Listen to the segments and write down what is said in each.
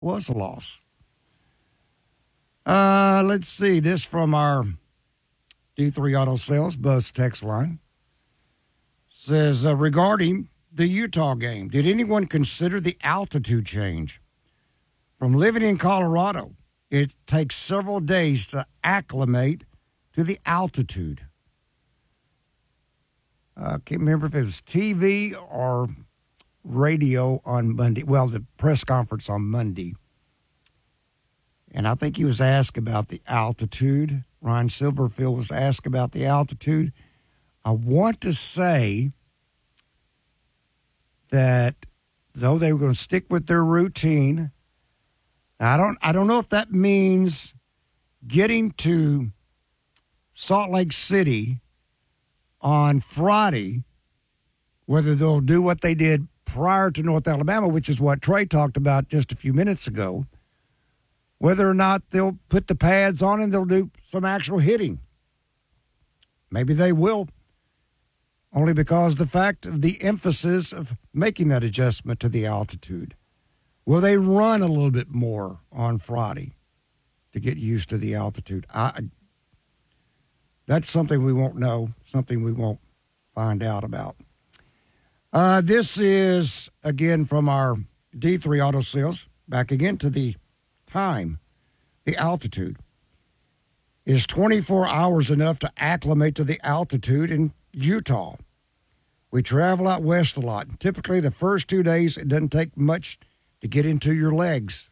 was a loss. Let's see. This from our D3 Auto Sales Buzz text line. Says, regarding the Utah game, did anyone consider the altitude change? From living in Colorado, it takes several days to acclimate to the altitude. I can't remember if it was TV or radio on Monday. Well, the press conference on Monday. And I think he was asked about the altitude. Ryan Silverfield was asked about the altitude. I want to say that though they were going to stick with their routine, I don't know if that means getting to Salt Lake City on Friday, whether they'll do what they did prior to North Alabama, which is what Trey talked about just a few minutes ago, whether or not they'll put the pads on and they'll do some actual hitting. Maybe they will, only because the fact of the emphasis of making that adjustment to the altitude. Will they run a little bit more on Friday to get used to the altitude? That's something we won't know, something we won't find out about. This is, again, from our D3 Auto Sales. Back again to the time, the altitude. Is 24 hours enough to acclimate to the altitude in Utah? We travel out west a lot. Typically, the first 2 days, it doesn't take much to get into your legs.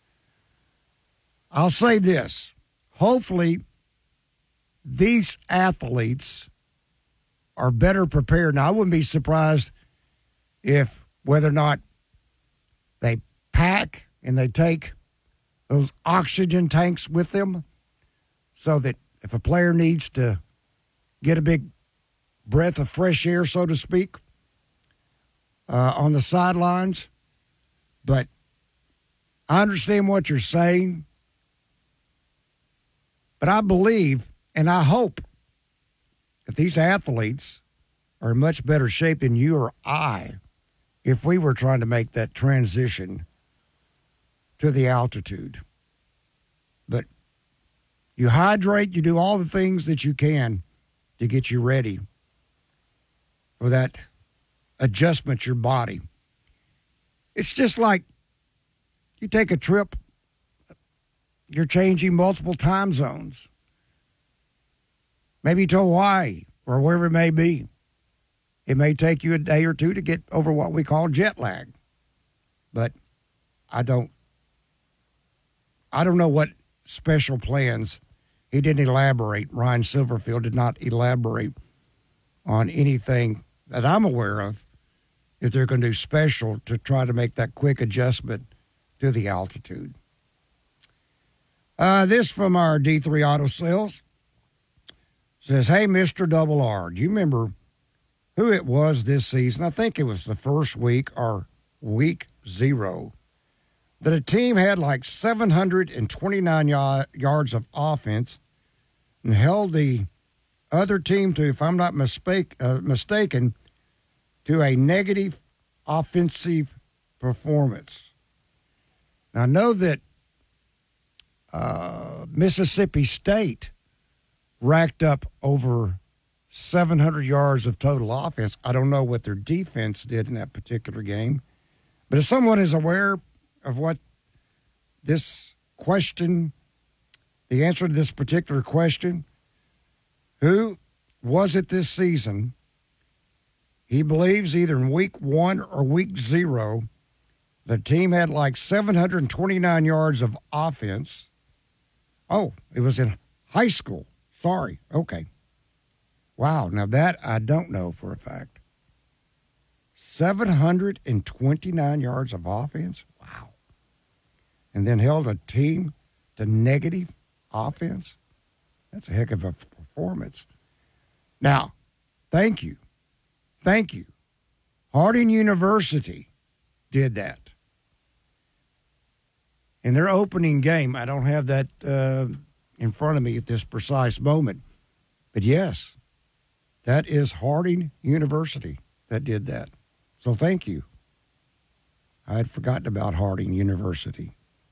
I'll say this. Hopefully, these athletes are better prepared. Now, I wouldn't be surprised if whether or not they pack and they take those oxygen tanks with them so that if a player needs to get a big breath of fresh air, so to speak, on the sidelines. But I understand what you're saying. But I believe and I hope that these athletes are in much better shape than you or I if we were trying to make that transition to the altitude. But you hydrate, you do all the things that you can to get you ready for that adjustment to your body. It's just like you take a trip, you're changing multiple time zones. Maybe to Hawaii or wherever it may be. It may take you a day or two to get over what we call jet lag. But I don't know what special plans. He didn't elaborate. Ryan Silverfield did not elaborate on anything that I'm aware of if they're going to do special to try to make that quick adjustment to the altitude. This from our D3 Auto Sales says, hey, Mr. Double R, do you remember who it was this season? I think it was the first week or week 0 that a team had like 729 yards of offense and held the other team to, if I'm not mistaken, to a negative offensive performance. Now, I know that Mississippi State racked up over 700 yards of total offense. I don't know what their defense did in that particular game. But if someone is aware of what this question, the answer to this particular question, who was it this season? He believes either in week 1 or week 0, the team had like 729 yards of offense. Oh, it was in high school. Sorry. Okay. Wow. Now that I don't know for a fact. 729 yards of offense? Wow. And then held a team to negative offense? That's a heck of a performance. Now, thank you. Thank you. Harding University did that. In their opening game, I don't have that in front of me at this precise moment. But yes, that is Harding University that did that. So thank you. I had forgotten about Harding University.